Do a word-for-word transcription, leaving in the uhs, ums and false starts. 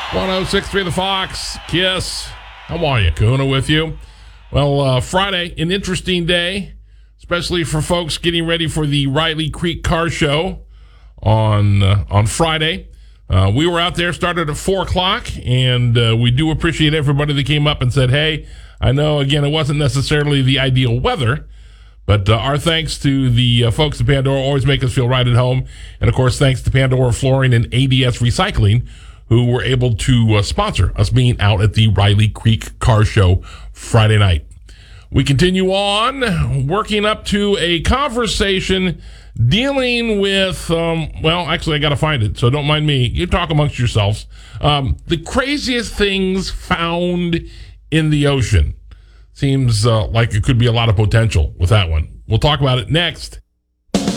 one oh six point three The Fox, Kiss. How are you? Kahuna with you. Well, uh, Friday, an interesting day, especially for folks getting ready for the Riley Creek Car Show on uh, on Friday. Uh, we were out there, started at four o'clock, and uh, we do appreciate everybody that came up and said, hey, I know, again, it wasn't necessarily the ideal weather, but uh, our thanks to the uh, folks at Pandora, always make us feel right at home. And, of course, thanks to Pandora Flooring and A D S Recycling, who were able to uh, sponsor us being out at the Riley Creek Car Show Friday night. We continue on, working up to a conversation dealing with, um, well, actually, I got to find it, so don't mind me. You talk amongst yourselves. Um, the craziest things found in the ocean. Seems uh, like it could be a lot of potential with that one. We'll talk about it next